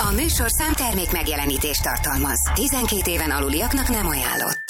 A műsorszám termék megjelenítést tartalmaz. 12 éven aluliaknak nem ajánlott.